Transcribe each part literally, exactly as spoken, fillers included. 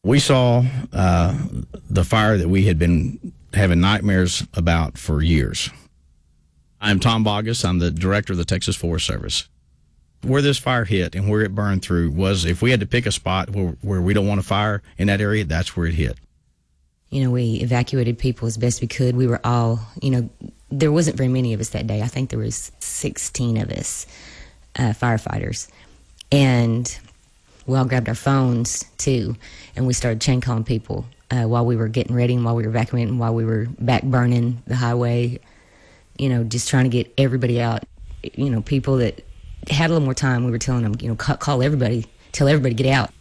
We saw uh, the fire that we had been having nightmares about for years. I'm Tom Boggess. I'm the director of the Texas Forest Service. Where this fire hit and where it burned through was, if we had to pick a spot where, where we don't want a fire in that area, that's where it hit. You know, we evacuated people as best we could. We were all, you know, there wasn't very many of us that day. I think there was sixteen of us, uh, firefighters. And we all grabbed our phones, too, and we started chain calling people uh, while we were getting ready and while we were evacuating, while we were back burning the highway, you know, just trying to get everybody out. You know, people that had a little more time, we were telling them, you know, call, call everybody, tell everybody to get out.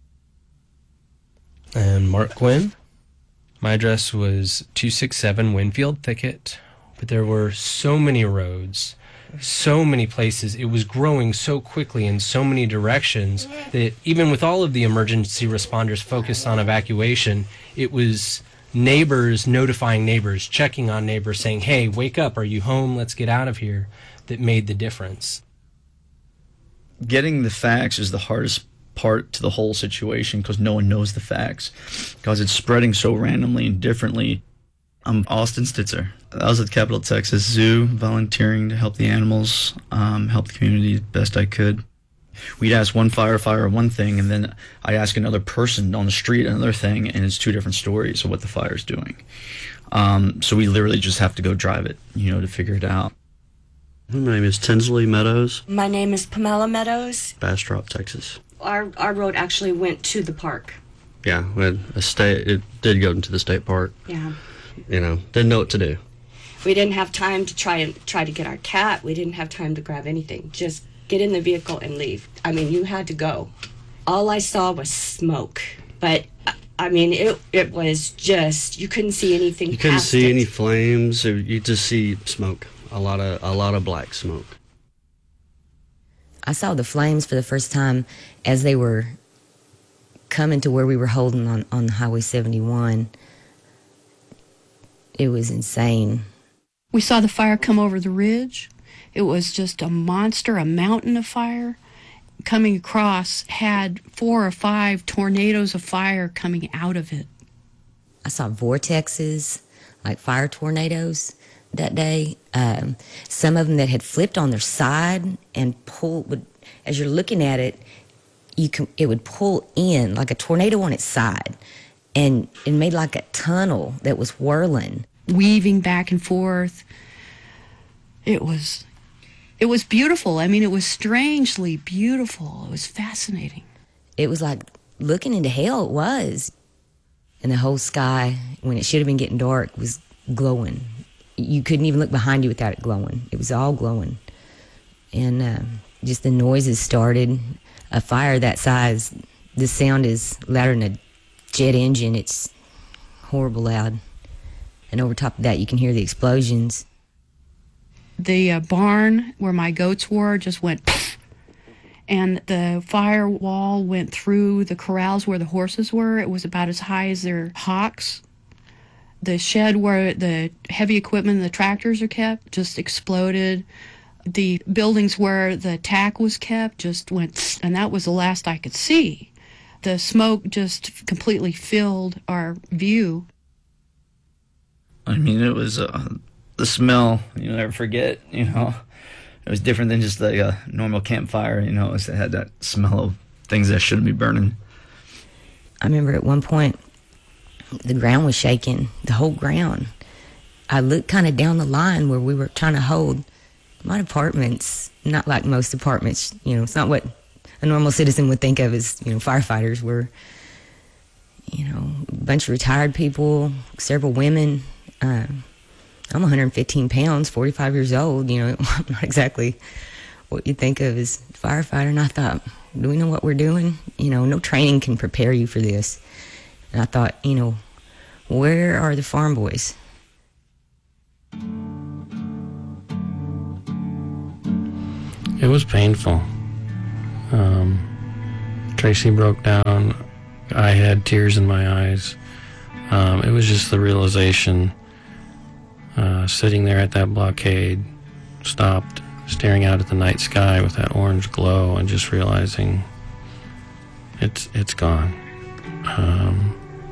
And Mark Quinn. My address was two sixty-seven Winfield Thicket, but there were so many roads, so many places. It was growing so quickly in so many directions that even with all of the emergency responders focused on evacuation, it was neighbors notifying neighbors, checking on neighbors, saying, hey, wake up, are you home? Let's get out of here, that made the difference. Getting the facts is the hardest part to the whole situation because no one knows the facts because it's spreading so randomly and differently. I'm Austin Stitzer. I was at the Capital Texas Zoo volunteering to help the animals, um, help the community best I could. We'd ask one firefighter one thing, and then I ask another person on the street another thing, and it's two different stories of what the fire's doing. Um, so we literally just have to go drive it, you know, to figure it out. My name is Tinsley Meadows. My name is Pamela Meadows. Bastrop, Texas. Our our road actually went to the park. Yeah, we had a state. It did go into the state park. Yeah. You know, didn't know what to do. We didn't have time to try and try to get our cat. We didn't have time to grab anything. Just get in the vehicle and leave. I mean, you had to go. All I saw was smoke. But I mean, it it was just, you couldn't see anything. You couldn't past see it. any flames. You just see smoke. A lot of a lot of black smoke. I saw the flames for the first time as they were coming to where we were holding on, on Highway seventy-one. It was insane. We saw the fire come over the ridge. It was just a monster, a mountain of fire coming across, had four or five tornadoes of fire coming out of it. I saw vortexes, like fire tornadoes that day. Um, some of them that had flipped on their side and pulled, would, as you're looking at it, you can, it would pull in like a tornado on its side, and it made like a tunnel that was whirling. Weaving back and forth. It was, it was beautiful. I mean, it was strangely beautiful. It was fascinating. It was like looking into hell, it was. And the whole sky, when it should have been getting dark, was glowing. You couldn't even look behind you without it glowing. It was all glowing. And uh, just the noises started. A fire that size, the sound is louder than a jet engine. It's horrible loud. And over top of that, you can hear the explosions. The uh, barn where my goats were just went pfft, and the firewall went through the corrals where the horses were. It was about as high as their hocks. The shed where the heavy equipment and the tractors are kept just exploded. The buildings where the tack was kept just went pfft, and that was the last I could see. The smoke just completely filled our view. I mean, it was uh, the smell, you'll never forget, you know. It was different than just the uh, normal campfire, you know. It had that smell of things that shouldn't be burning. I remember at one point, the ground was shaking, the whole ground. I looked kind of down the line where we were trying to hold. My apartments, not like most apartments, you know, it's not what a normal citizen would think of as, you know, firefighters. Were, you know, a bunch of retired people, several women. Um, I'm one hundred fifteen pounds, forty-five years old, you know, I'm not exactly what you think of as a firefighter. And I thought, do we know what we're doing? You know, no training can prepare you for this. And I thought, you know, where are the farm boys? It was painful. Um, Tracy broke down. I had tears in my eyes. Um, it was just the realization, uh, sitting there at that blockade, stopped, staring out at the night sky with that orange glow, and just realizing it's it's gone. Um,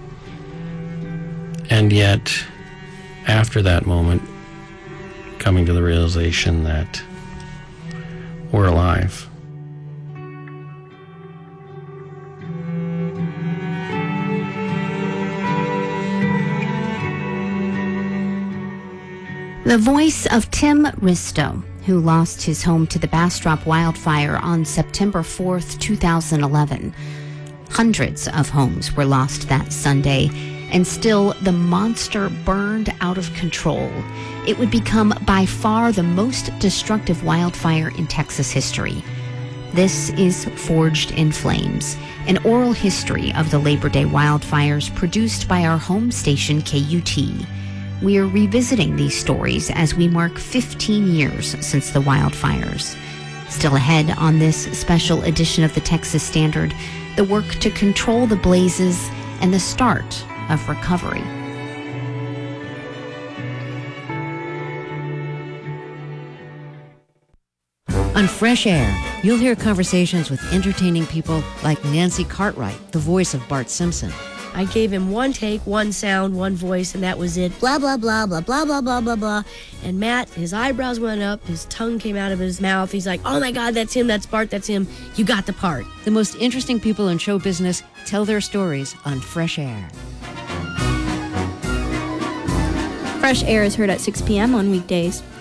and yet, after that moment, coming to the realization that we're alive. The voice of Tim Risto, who lost his home to the Bastrop wildfire on September fourth, two thousand eleven. Hundreds of homes were lost that Sunday, and still the monster burned out of control. It would become by far the most destructive wildfire in Texas history. This is Forged in Flames, an oral history of the Labor Day wildfires produced by our home station K U T. We are revisiting these stories as we mark fifteen years since the wildfires. Still ahead on this special edition of the Texas Standard, the work to control the blazes and the start of recovery. On Fresh Air, you'll hear conversations with entertaining people like Nancy Cartwright, the voice of Bart Simpson. I gave him one take, one sound, one voice, and that was it. Blah, blah, blah, blah, blah, blah, blah, blah, blah. And Matt, his eyebrows went up, his tongue came out of his mouth. He's like, oh my God, that's him, that's Bart, that's him. You got the part. The most interesting people in show business tell their stories on Fresh Air. Fresh Air is heard at six p.m. on weekdays.